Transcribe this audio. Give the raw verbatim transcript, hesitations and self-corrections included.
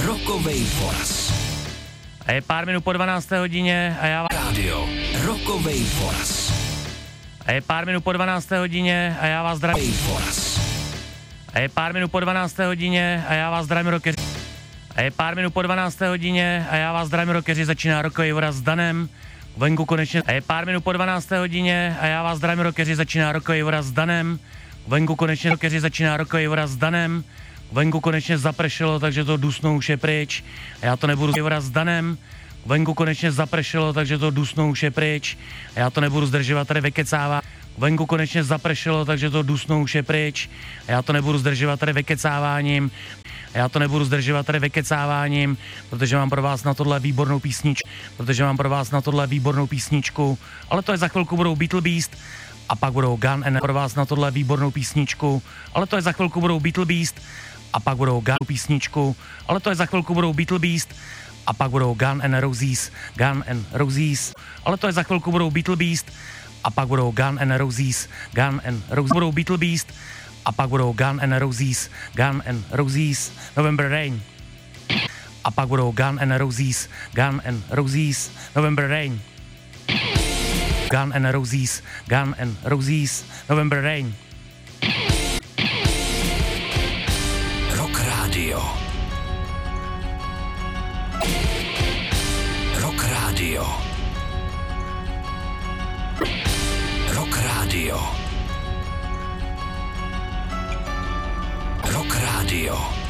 Rockovej Foras. A je pár minut po dvanácté hodině a já vás... Rádio Rockovej Foras. A je pár minut po dvanácté hodině a já vás zdravím. Foras. A je pár minut po dvanácté hodině a já vás zdravím, rockeři. A je pár minut po dvanácté hodině a já vás zdravím, rockeři. Začíná Rockovej Foras s Danem. Venku konečně. A je pár minut po dvanácté hodině a já vás zdravím, rockeři. Začíná Rockovej Foras s Danem. Venku konečně, rockeři, začíná Rockovej Foras s Danem. Venku konečně zapršelo, takže to dusno už je pryč. A já to nebudu zdržovat s Danem. Venku konečně zapršelo, takže to dusno už je pryč. A já to nebudu zdržovat, tady vykecává. Venku konečně zapršelo, takže to dusno už je pryč. A já to nebudu zdržovat tady vykecáváním. A já to nebudu zdržovat tady vykecáváním, protože mám pro vás na tohle výbornou písničku. Protože mám pro vás na tohle výbornou písničku. Ale to je za chvilku budou Beatle Beast. A pak budou Gun N pro vás na tohle výbornou písničku. Ale to je za chvilku budou Beatle Beast. A pak budou Gun písničku. Ale to je za chvilku budou Beatle Beast. A pak budou Gun N' Roses. Gun N' Roses. Ale to je za chvilku budou Beatle Beast. A pak budou Gun N' Roses. Gun N' Roses. Budou Beatle Beast. A pak budou Gun N' Roses. Gun N' Roses. November Rain. A pak budou Gun N' Roses. Gun N' Roses. November Rain. Gun N' Roses. Gun N' Roses. November Rain. Rock Radio. Rock Radio. Rock Radio. Rock Radio.